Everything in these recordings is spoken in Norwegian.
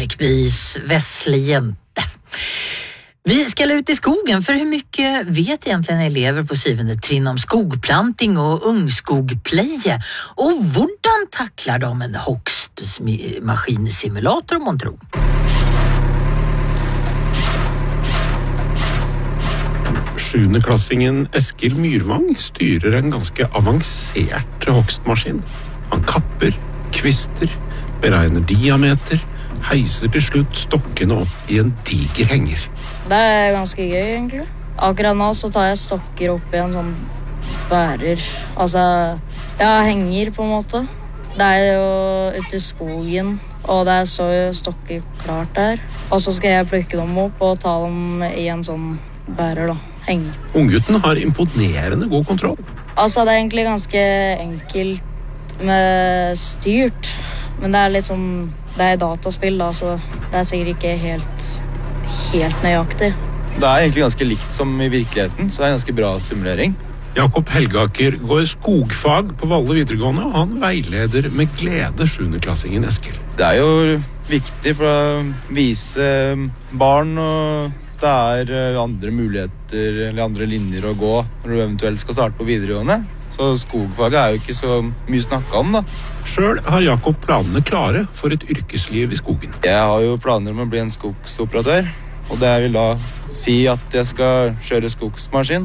Björkbys Vässlejente. Vi ska ut i skogen, för hur mycket vet egentligen elever på 7:e trinn om skogplanting och ungskogpleje? Och hvordan tacklar de en hogstmaskinsimulator om man tror? Sjuendeklassingen Eskil Myrvang styrer en ganske avansert hogstmaskin. Han kapper, kvister, beregner diameter, heiser til slutt stokkene opp i en diger henger. Det er ganske gøy egentlig. Akkurat nå så tar jeg stokker opp i en sånn bærer. Altså, ja, henger på en måte. Det er jo ute i skogen, og det står jo stokker klart der. Og så skal jeg plukke dem opp og ta dem i en sånn bærer da, henger. Unggutten har imponerende god kontroll. Altså, det er egentlig ganske enkelt med styrt, men det er litt sånn, det er dataspill da, så det er sikkert ikke helt nøyaktig. Det er egentlig ganske likt som i virkeligheten, så det er en ganske bra simulering. Jakob Helgaker går skogfag på Valle videregående, og han veileder med glede 7.-klassingen Eskil. Det er jo viktig for å vise barn, og det er andre muligheter eller andre linjer å gå når du eventuelt skal starte på videregående. Så skogfaget er jo ikke så mye snakket om da. Selv har Jakob planene klare for et yrkesliv i skogen. Jeg har jo planer om å bli en skogsoperatør, og det vil da si at jeg skal kjøre skogsmaskin.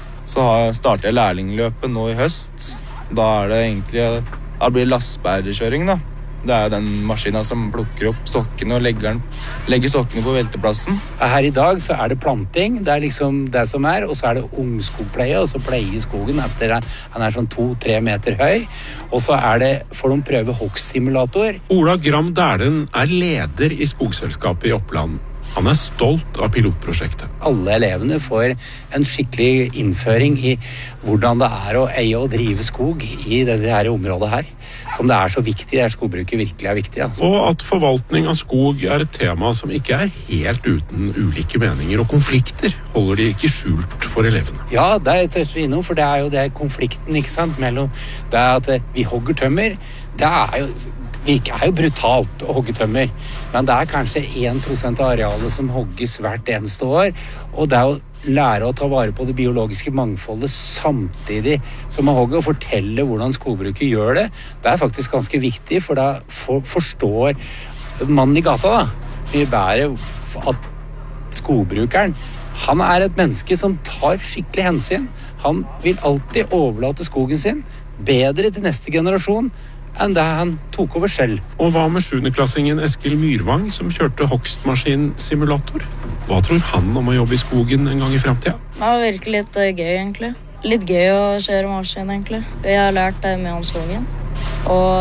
Så starter jeg lærlingløpet nå i høst. Da det egentlig, da blir lastbærkjøring da. Det er den maskinen som plukker opp stokkene og legger stokkene på velteplassen. Her i dag så det planting, det liksom det som og så det ungskogpleie, og så pleie i skogen etter han sånn 2-3 meter høy, og så får de prøve hogstsimulator. Ola Gram Dæhlen leder i skogselskapet i Oppland. Han stolt av pilotprosjektet. Alle elevene får en skikkelig innføring i hvordan det å eie og drive skog i dette her området her. Som det så viktig, skogbruket virkelig viktig. Altså. Og at forvaltning av skog et tema som ikke helt uten ulike meninger og konflikter, holder de ikke skjult for elevene. Ja, det tøys vi innom, for det jo det konflikten, ikke sant, mellom det at vi hogger tømmer, det virker jo brutalt å hogge tømmer, men det kanskje 1% av arealet som hogges hvert eneste år, og det å lære å ta vare på det biologiske mangfoldet samtidig som man hogger og fortelle hvordan skogbruket gjør det, det faktisk ganske viktig, for da forstår mannen i gata da, mye bedre at skogbrukeren, han et menneske som tar skikkelig hensyn. Han vil alltid overlate skogen sin bedre til neste generasjon enn det han tok over selv. Og hva med 7.-klassingen Eskil Myrvang, som kjørte hogstmaskinsimulator? Hva tror han om å jobbe i skogen en gang i fremtiden? Det virker litt gøy, egentlig. Litt gøy å kjøre maskin, egentlig. Vi har lært mye om skogen. Og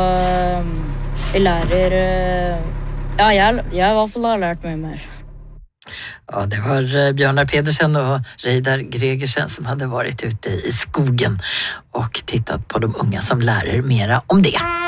vi lærer... Ja, jeg i hvert fall har lært mye mer. Ja, det var Bjørnar Pedersen och Reidar Gregersen som hade varit ute i skogen och tittat på de unga som lär mera om det.